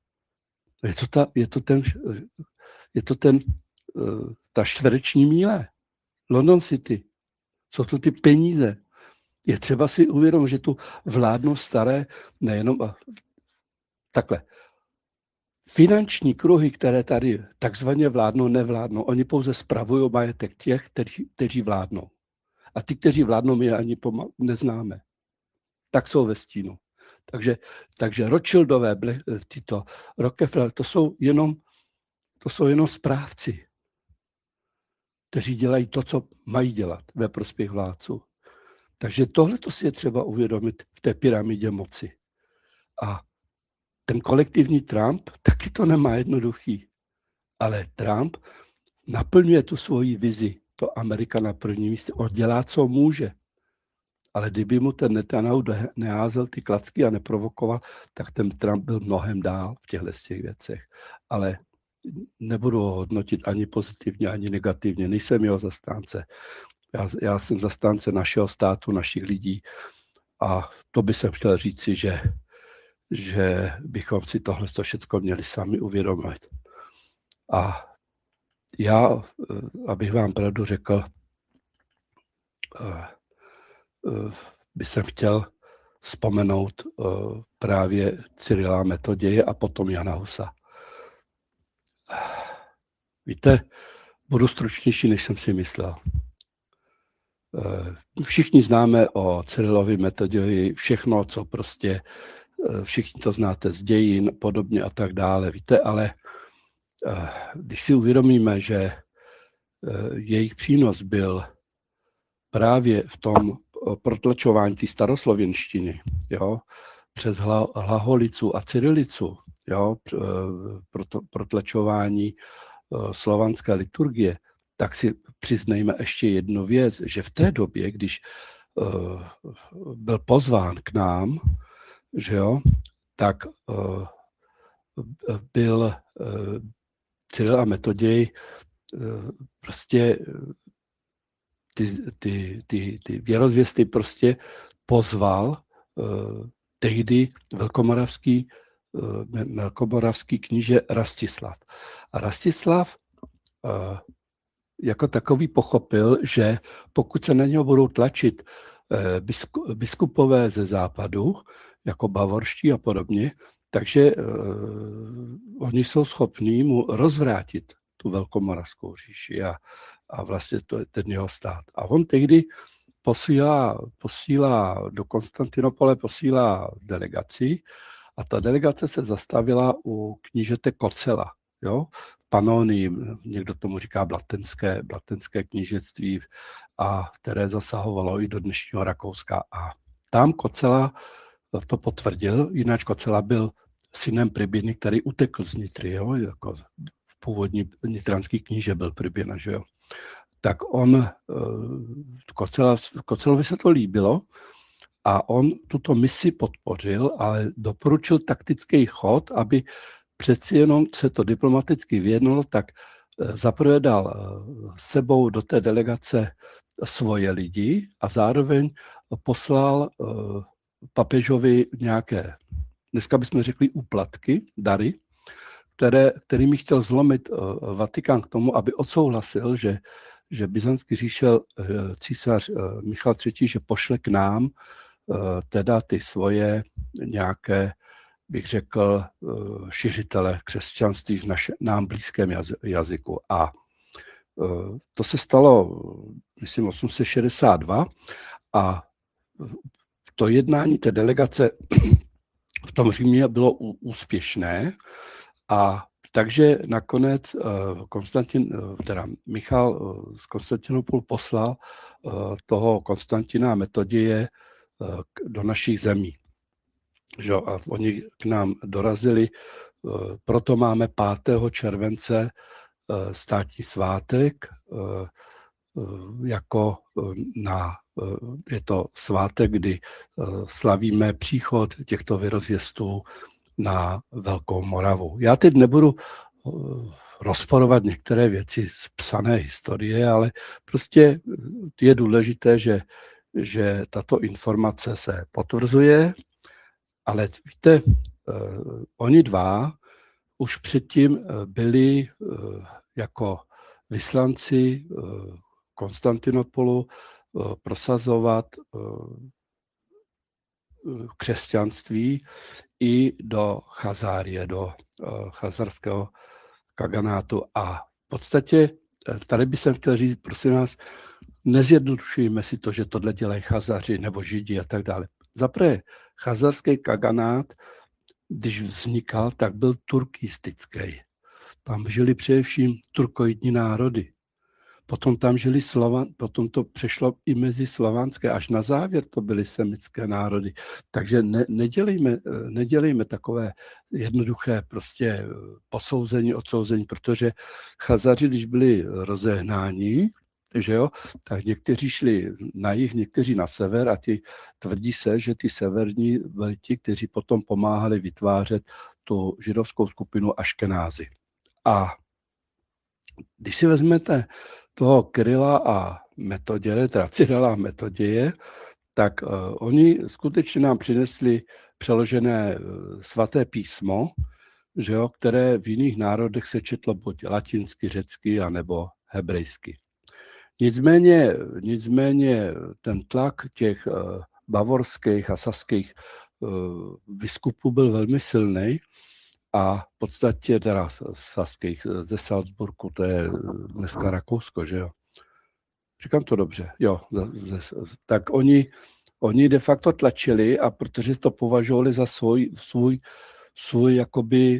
Speaker 1: Je to ta čtvereční míle. London City. Jsou to ty peníze. Je třeba si uvědomit, že tu vládnou staré, nejenom takhle. Finanční kruhy, které tady takzvaně vládnou, nevládnou, oni pouze spravují majetek těch, kteří vládnou. A ty, kteří vládnou, my je ani neznáme. Tak jsou ve stínu. Takže Rothschildové, tyto Rockefeller, to jsou jenom správci, kteří dělají to, co mají dělat ve prospěch vládců. Takže tohle si je třeba uvědomit v té pyramidě moci. A ten kolektivní Trump taky to nemá jednoduchý. Ale Trump naplňuje tu svoji vizi. To Amerika na prvním místě. On dělá, co může. Ale kdyby mu ten Netanyahu neházel ty klacky a neprovokoval, tak ten Trump byl mnohem dál v těchto věcech. Ale nebudu ho hodnotit ani pozitivně, ani negativně. Nejsem jeho zastánce. Já jsem zastánce našeho státu, našich lidí a to by jsem chtěl říci, že bychom si tohle všechno měli sami uvědomit. A já, abych vám pravdu řekl, bych jsem chtěl vzpomenout právě Cyrila Metoděje a potom Jana Husa. Víte, budu stručnější, než jsem si myslel. Všichni známe o Cyrilovi Metoději všechno, co prostě, všichni to znáte z dějin, podobně a tak dále, víte, ale když si uvědomíme, že jejich přínos byl právě v tom protlačování té staroslověnštiny, jo, přes hlaholicu a cyrilicu, jo, protlačování slovanské liturgie, tak si přiznejme ještě jednu věc, že v té době, když byl pozván k nám, že jo, tak byl Cyril a Metoděj prostě ty věrozvěsty prostě pozval tehdy velkomoravský kníže Rastislav. A Rastislav jako takový pochopil, že pokud se na něho budou tlačit biskupové ze západu, jako bavorští a podobně, takže oni jsou schopní mu rozvrátit tu velkomoravskou říši a vlastně to je ten jeho stát. A on tehdy posílá do Konstantinopole delegaci a ta delegace se zastavila u knížete Kocela, jo? V Panonii, někdo tomu říká blatenské knížectví, a které zasahovalo i do dnešního Rakouska. A tam Kocela to potvrdil, jinak Kocela byl synem Pribiny, který utekl z Nitry, jo? Jako původní nitranský kníže byl Pribina, že jo. Tak Kocelovi se to líbilo a on tuto misi podpořil, ale doporučil taktický chod, aby přeci jenom se to diplomaticky vyjednalo, tak zaprvé dal sebou do té delegace svoje lidi a zároveň poslal papežovi nějaké, dneska bychom řekli úplatky, dary, kterými chtěl zlomit Vatikán k tomu, aby odsouhlasil, že byzantský císař Michal III. Že pošle k nám teda ty svoje nějaké, bych řekl, šiřitele křesťanství v nám blízkém jazyku. A to se stalo, myslím, 862 a to jednání té delegace v tom Římě bylo úspěšné a takže nakonec Michal z Konstantinopolu poslal toho Konstantina a Metodie do našich zemí. A oni k nám dorazili, proto máme 5. července státní svátek, je to svátek, kdy slavíme příchod těchto vyrozvěstů na Velkou Moravu. Já teď nebudu rozporovat některé věci z psané historie, ale prostě je důležité, že tato informace se potvrzuje, ale víte, oni dva už předtím byli jako vyslanci Konstantinopolu prosazovat křesťanství i do Chazárie, do chazarského kaganátu. A v podstatě tady bych chtěl říct, prosím vás, nezjednodušujeme si to, že tohle dělají Chazaři nebo Židi a tak dále. Zaprvé chazarský kaganát, když vznikal, tak byl turkistický. Tam žili především turkoidní národy. Potom tam žili potom to přešlo i mezi slovanské, až na závěr to byly semitské národy. Takže nedělejme takové jednoduché prostě odsouzení, protože Chazaři, když byli rozehnáni, že jo, tak někteří šli na jih, někteří na sever a tvrdí se, že ty severní byli ti, kteří potom pomáhali vytvářet tu židovskou skupinu Aškenázy. A když si vezmete toho Kyrila a Metoděje, teda Cyrila a Metoděje, tak oni skutečně nám přinesli přeložené svaté písmo, že jo, které v jiných národech se četlo buď latinsky, řecky, anebo hebrejsky. Nicméně ten tlak těch bavorských a saských biskupů byl velmi silný a v podstatě teda saských ze Salzburgu, to je dneska Rakousko, že jo. Říkám to dobře, jo. Tak oni de facto tlačili a protože to považovali za svůj jakoby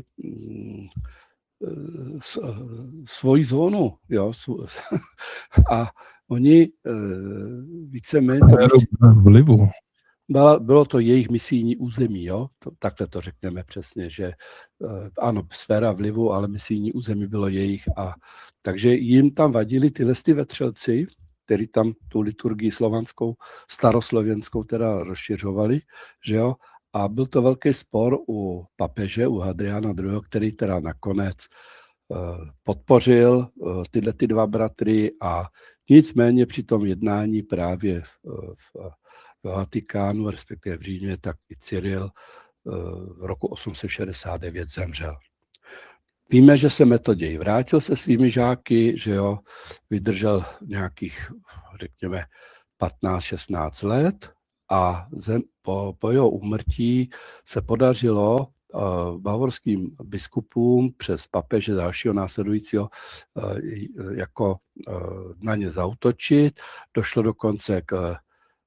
Speaker 1: svoji zónu, jo. A oni víceméně
Speaker 2: vlivu.
Speaker 1: Bylo to jejich misijní území, jo? Takhle to řekneme přesně, že ano, sféra vlivu, ale misijní území bylo jejich. Takže jim tam vadili tyhle vetřelci, kteří tam tu liturgii slovanskou, staroslověnskou teda rozšiřovali, že jo? A byl to velký spor u papeže, u Hadriana II., který teda nakonec podpořil tyhle dva bratry a nicméně při tom jednání právě v v Vatikánu, respektive v Římě, tak i Cyril v roku 869 zemřel. Víme, že se Metoděj vrátil se svými žáky, že jo, vydržel nějakých, řekněme, 15-16 let a po jeho úmrtí se podařilo bavorským biskupům přes papeže dalšího následujícího jako na ně zaútočit. Došlo dokonce k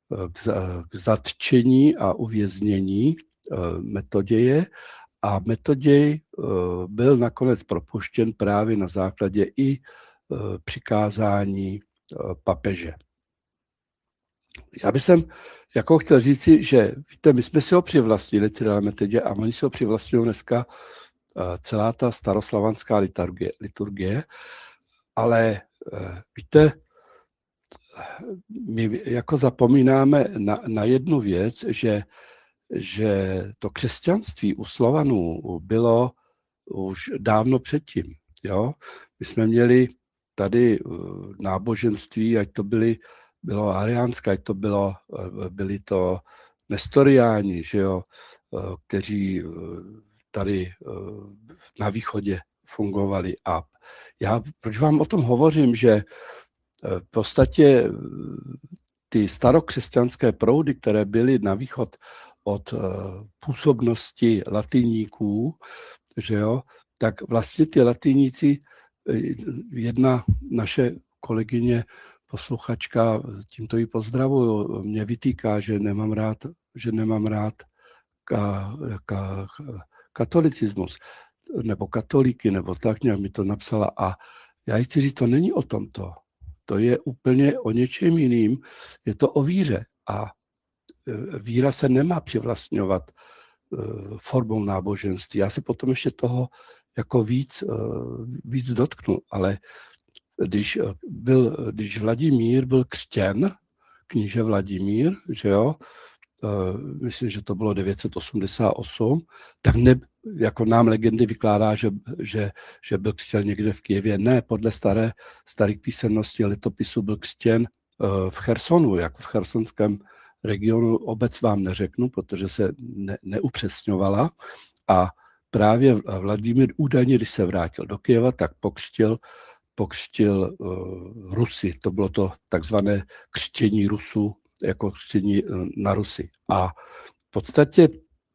Speaker 1: zatčení a uvěznění Metoděje a Metoděj byl nakonec propuštěn právě na základě i přikázání papeže. Já bych jako chtěl říci, že víte, my jsme si ho přivlastnili, Cyrila Metoděje, a oni si ho přivlastňují dneska celá ta staroslavanská liturgie, ale víte, my jako zapomínáme na jednu věc, že to křesťanství u Slovanů bylo už dávno předtím. Jo? My jsme měli tady náboženství, ať to bylo ariánské, ať to byli to nestoriáni, že jo? Kteří tady na východě fungovali. A proč vám o tom hovořím, že v podstatě ty starokřesťanské proudy, které byly na východ od působnosti latiníků, že jo, tak vlastně ty latiníci, jedna naše kolegyně, posluchačka, tímto ji pozdravuju, mě vytýká, že nemám rád katolicismus, nebo katolíky, nebo tak nějak mi to napsala. A já jí chci říct, to není o tomto. To je úplně o něčem jiným. Je to o víře. A víra se nemá přivlastňovat formou náboženství. Já se potom ještě toho jako víc dotknu, ale když Vladimír byl křtěn, kníže Vladimír, že jo, myslím, že to bylo 988, tak jako nám legendy vykládá, že byl křtěn někde v Kyjevě. Ne, podle starých písemností letopisu byl křtěn v Chersonu, jako v chersonském regionu. Obec vám neřeknu, protože se neupřesňovala. A právě Vladimír údajně, když se vrátil do Kyjeva, tak pokřtil Rusy. To bylo to takzvané křtění Rusů, jako křtění na Rusy. A v podstatě,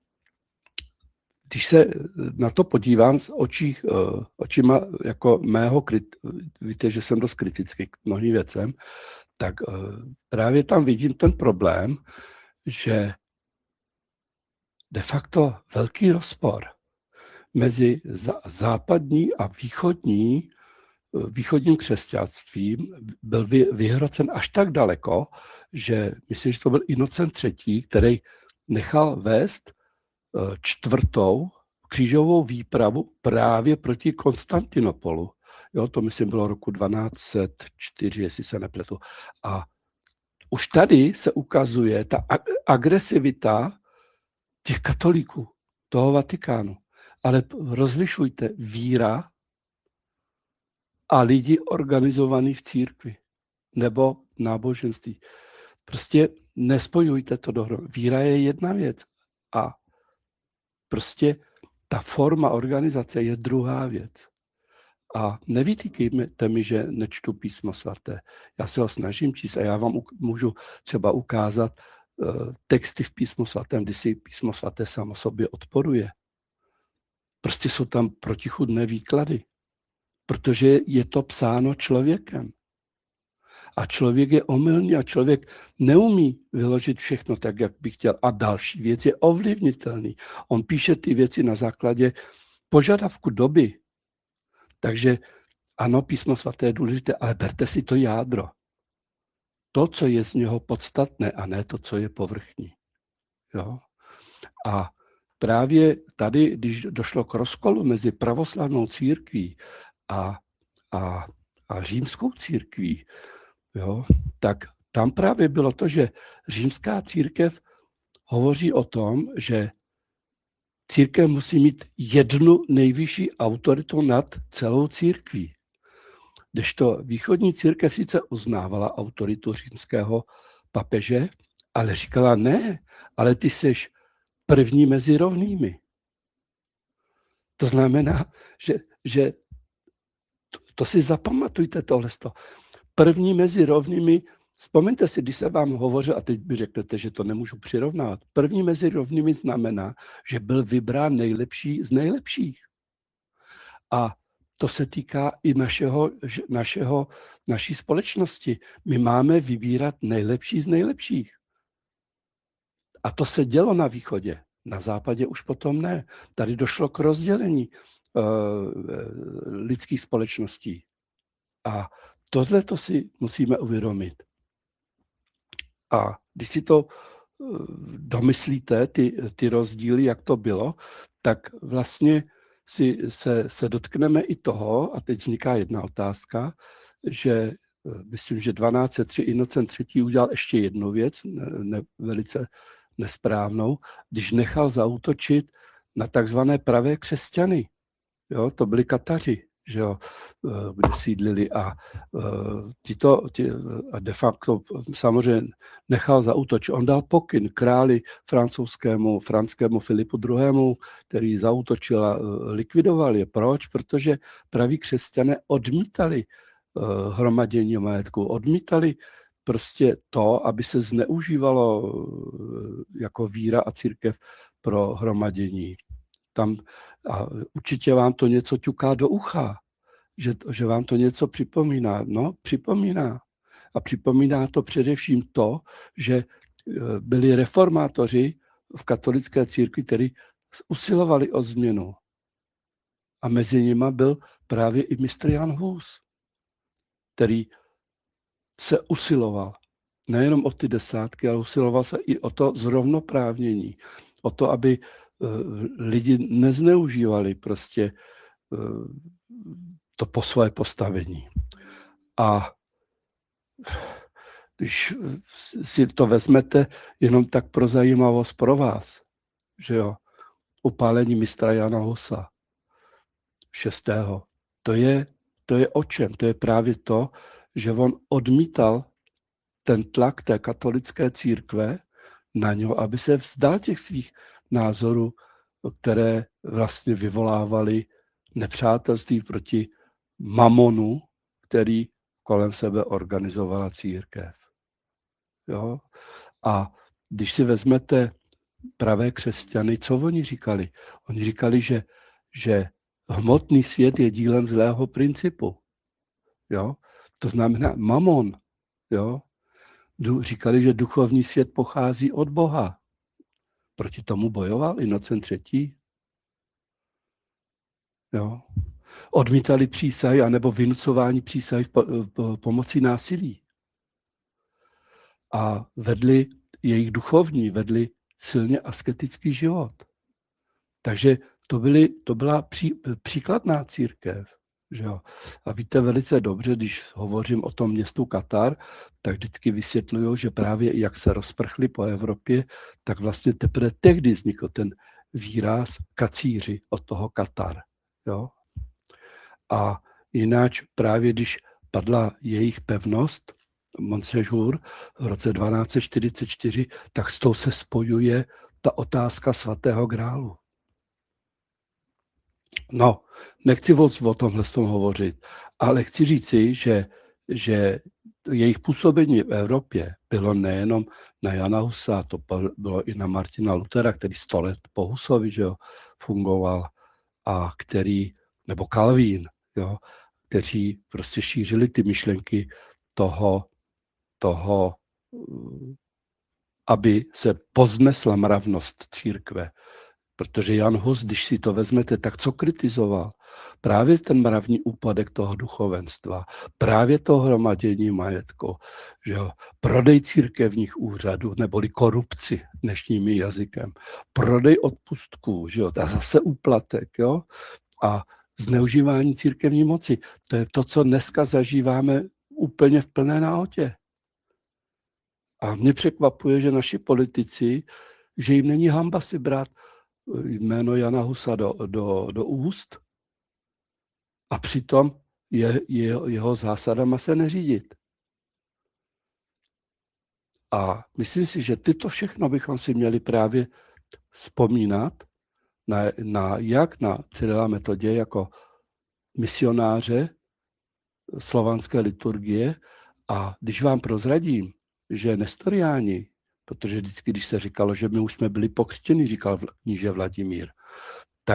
Speaker 1: když se na to podívám s očima jako mého, víte, že jsem dost kritický k mnohým věcem, tak právě tam vidím ten problém, že de facto velký rozpor mezi západní a východním křesťanstvím byl vyhrocen až tak daleko, že myslím, že to byl Inocent III., který nechal vést 4. křížovou výpravu právě proti Konstantinopolu. Jo, to myslím bylo roku 1204, jestli se nepletu. A už tady se ukazuje ta agresivita těch katolíků, toho Vatikánu. Ale rozlišujte víra a lidi organizovaní v církvi nebo náboženství. Prostě nespojujte to dohromady. Víra je jedna věc a prostě ta forma organizace je druhá věc. A nevytýkejte mi, že nečtu písmo svaté. Já se ho snažím číst a já vám můžu třeba ukázat texty v písmu svatém, kdy si písmo svaté samo sobě odporuje. Prostě jsou tam protichůdné výklady, protože je to psáno člověkem. A člověk je omylný a člověk neumí vyložit všechno tak, jak by chtěl. A další věc je ovlivnitelný. On píše ty věci na základě požadavku doby. Takže ano, písmo svaté je důležité, ale berte si to jádro. To, co je z něho podstatné, a ne to, co je povrchní. Jo? A právě tady, když došlo k rozkolu mezi pravoslavnou církví a římskou církví, jo, tak tam právě bylo to, že římská církev hovoří o tom, že církev musí mít jednu nejvyšší autoritu nad celou církví. Kdežto východní církev sice uznávala autoritu římského papeže, Ale říkala, ne, ale ty seš první mezi rovnými. To znamená, že to si zapamatujte tohleto. První mezi rovnými, vzpomeňte si, když se vám hovořil, a teď by řeknete, že to nemůžu přirovnávat, první mezi rovnými znamená, že byl vybrán nejlepší z nejlepších. A to se týká i naší společnosti. My máme vybírat nejlepší z nejlepších. A to se dělo na východě. Na západě už potom ne. Tady došlo k rozdělení lidských společností. A tohle to si musíme uvědomit. A když si to domyslíte, ty rozdíly, jak to bylo, tak vlastně se dotkneme i toho, a teď vzniká jedna otázka, že myslím, že 1203 Inocent III. Udělal ještě jednu věc, velice nesprávnou, když nechal zaútočit na takzvané pravé křesťany. Jo, to byli Kataři, že jo, kde sídlili a de facto samozřejmě nechal zaútočit. On dal pokyn králi franskému Filipu II., který zaútočil a likvidoval je. Proč? Protože praví křesťané odmítali hromadění majetku, odmítali prostě to, aby se zneužívalo jako víra a církev pro hromadění. A určitě vám to něco ťuká do ucha, že vám to něco připomíná. No, připomíná. A připomíná to především to, že byli reformátoři v katolické církvi, kteří usilovali o změnu. A mezi nimi byl právě i mistr Jan Hus, který se usiloval nejenom o ty desátky, ale usiloval se i o to zrovnoprávnění, o to, aby lidi nezneužívali prostě to po své postavení. A když si to vezmete jenom tak pro zajímavost pro vás, že jo, upálení mistra Jana Husa 6. To je o čem? To je právě to, že on odmítal ten tlak té katolické církve na něho, aby se vzdal těch svých názorů, které vlastně vyvolávaly nepřátelství proti mamonu, který kolem sebe organizovala církev. Jo? A když si vezmete pravé křesťany, co oni říkali? Oni říkali, že hmotný svět je dílem zlého principu. Jo? To znamená mamon. Jo? Říkali, že duchovní svět pochází od Boha. Proti tomu bojoval Inocent III. Jo? Odmítali přísahy anebo vynucování přísahy pomocí násilí. A jejich duchovní vedli silně asketický život. Takže to byla příkladná církev. Že jo? A víte velice dobře, když hovořím o tom městu Katar, tak vždycky vysvětluju, že právě jak se rozprchli po Evropě, tak vlastně teprve tehdy vznikl ten výraz kacíři od toho Katar. Jo? A jináč právě když padla jejich pevnost, Montséjour v roce 1244, tak s tou se spojuje ta otázka svatého grálu. No, nechci o tomhle hovořit, ale chci říci, že jejich působení v Evropě bylo nejenom na Jana Husa, to bylo i na Martina Luthera, který 100 let po Husovi, že jo, fungoval, a nebo Calvin, jo, kteří prostě šířili ty myšlenky toho, aby se poznesla mravnost církve. Protože Jan Hus, když si to vezmete, tak co kritizoval? Právě ten mravní úpadek toho duchovenstva, právě to hromadění majetku, že jo? Prodej církevních úřadů, neboli korupci dnešním jazykem, prodej odpustků, že jo? A zase úplatek, jo? A zneužívání církevní moci. To je to, co dneska zažíváme úplně v plné nahotě. A mě překvapuje, že naši politici, že jim není hanba si brát jméno Jana Husa do úst a přitom jeho zásadama se neřídit. A myslím si, že tyto všechno bychom si měli právě vzpomínat jak na Cyrila Metodě jako misionáře slovanské liturgie. A když vám prozradím, že nestoriáni, protože vždycky, když se říkalo, že my už jsme byli pokřtěni, říkal kníže Vladimír,